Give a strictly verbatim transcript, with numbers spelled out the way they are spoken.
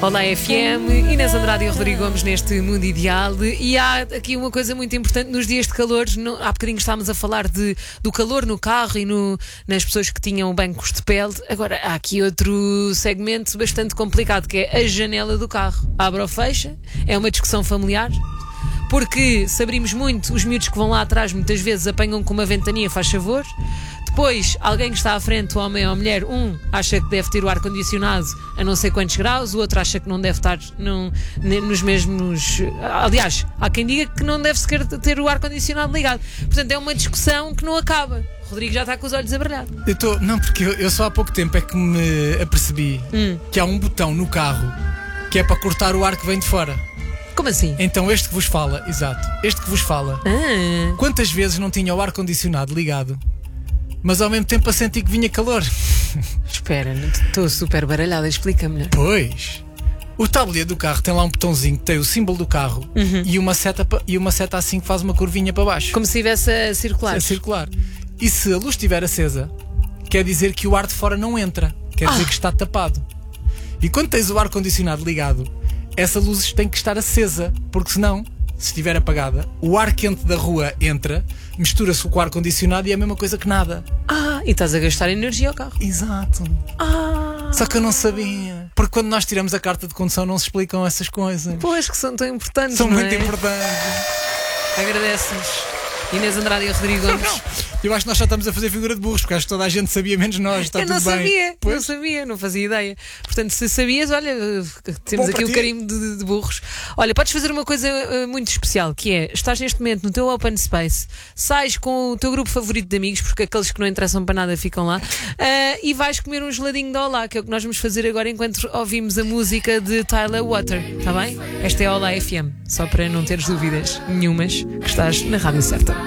Olá F M, Inês Andrade e Rodrigo Gomes neste Mundo Ideal. E há aqui uma coisa muito importante nos dias de calor. No, há bocadinho estávamos a falar de, do calor no carro e no, nas pessoas que tinham bancos de pele. Agora há aqui outro segmento bastante complicado, que é a janela do carro. Abre ou fecha, é uma discussão familiar. Porque se abrimos muito, os miúdos que vão lá atrás muitas vezes apanham com uma ventania, faz favor. Depois, alguém que está à frente, o homem ou a mulher, um acha que deve ter o ar-condicionado a não sei quantos graus, o outro acha que não deve estar num, nos mesmos... Aliás, há quem diga que não deve sequer ter o ar-condicionado ligado. Portanto, é uma discussão que não acaba. O Rodrigo já está com os olhos a brilhar. Eu tô, não, porque eu, eu só há pouco tempo é que me apercebi hum. que há um botão no carro que é para cortar o ar que vem de fora. Como assim? Então este que vos fala, exato, este que vos fala, ah. quantas vezes não tinha o ar-condicionado ligado, mas ao mesmo tempo a sentir que vinha calor? Espera, estou super baralhada, explica-me. Pois, o tabuleiro do carro tem lá um botãozinho que tem o símbolo do carro uhum. e, uma seta, e uma seta assim que faz uma curvinha para baixo. Como se estivesse a circular. A circular. E se a luz estiver acesa, quer dizer que o ar de fora não entra, quer dizer ah. que está tapado. E quando tens o ar-condicionado ligado, essa luz tem que estar acesa, porque senão, se estiver apagada, o ar quente da rua entra, mistura-se com o ar-condicionado e é a mesma coisa que nada. Ah, e estás a gastar energia ao carro. Exato. Ah. Só que eu não sabia. Porque quando nós tiramos a carta de condução não se explicam essas coisas. Pois, que são tão importantes. São não muito é? importantes. Agradeço-nos. Inês Andrade e Rodrigo Gomes. Não, eu acho que nós só estamos a fazer figura de burros, porque acho que toda a gente sabia, menos nós. Está eu tudo não bem. sabia, Pois. não sabia, não fazia ideia. Portanto, se sabias, olha, temos Bom aqui para o ti. carimbo de, de burros. Olha, podes fazer uma coisa uh, muito especial, que é, estás neste momento no teu open space, sais com o teu grupo favorito de amigos, porque aqueles que não interessam para nada ficam lá, uh, e vais comer um geladinho de Olá, que é o que nós vamos fazer agora enquanto ouvimos a música de Tyler Water, está bem? Esta é a Olá F M, só para não teres dúvidas nenhumas que estás na rádio certa.